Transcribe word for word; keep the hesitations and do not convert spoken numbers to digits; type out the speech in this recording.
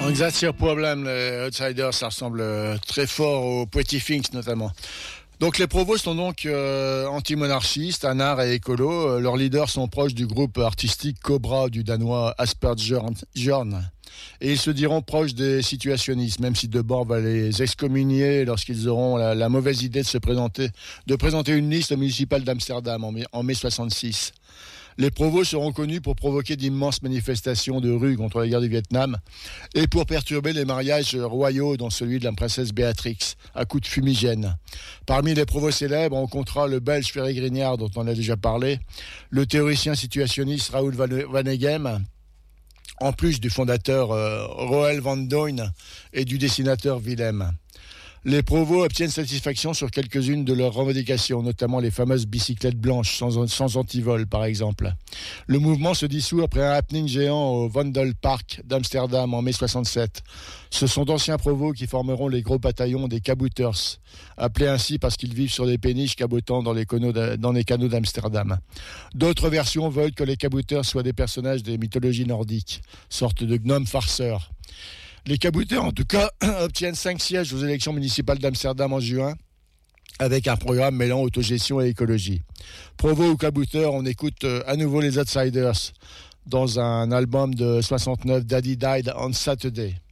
Exact, c'est le problème. Les Outsiders, ça ressemble très fort aux Pretty Things notamment. Donc les Provos sont donc euh, anti-monarchistes, anards et écolos. Euh, leurs leaders sont proches du groupe artistique Cobra du danois Aspergerjørn. Et ils se diront proches des situationnistes, même si Debord va les excommunier lorsqu'ils auront la, la mauvaise idée de se présenter, de présenter une liste au municipal d'Amsterdam en mai, en mai soixante-six. Les Provos seront connus pour provoquer d'immenses manifestations de rue contre la guerre du Vietnam et pour perturber les mariages royaux, dont celui de la princesse Béatrix, à coups de fumigène. Parmi les Provos célèbres, on comptera le Belge Ferry Grignard, dont on a déjà parlé, le théoricien situationniste Raoul Vaneigem, en plus du fondateur euh, Roel van Duyn et du dessinateur Willem. Les Provos obtiennent satisfaction sur quelques-unes de leurs revendications, notamment les fameuses bicyclettes blanches sans, sans antivol, par exemple. Le mouvement se dissout après un happening géant au Vondelpark d'Amsterdam en mai soixante-sept. Ce sont d'anciens Provos qui formeront les gros bataillons des kabouters, appelés ainsi parce qu'ils vivent sur des péniches cabotant dans les, dans les canaux d'Amsterdam. D'autres versions veulent que les kabouters soient des personnages des mythologies nordiques, sorte de gnomes farceurs. Les kabouters, en tout cas, obtiennent cinq sièges aux élections municipales d'Amsterdam en juin, avec un programme mêlant autogestion et écologie. Provo ou kabouter, on écoute à nouveau les Outsiders dans un album de soixante-neuf, Daddy Died on Saturday.